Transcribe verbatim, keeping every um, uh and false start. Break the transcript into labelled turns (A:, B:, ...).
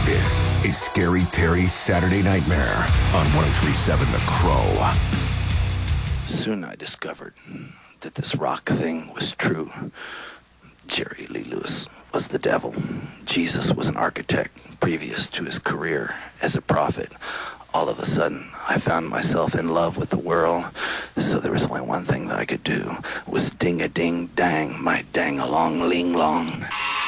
A: This is Scary Terry's Saturday Nightmare on one oh three point seven The Crow.
B: Soon I discovered that this rock thing was true. Jerry Lee Lewis was the devil. Jesus was an architect previous to his career as a prophet. All of a sudden, I found myself in love with the world, so there was only one thing that I could do, was ding-a-ding-dang my dang-along-ling-long.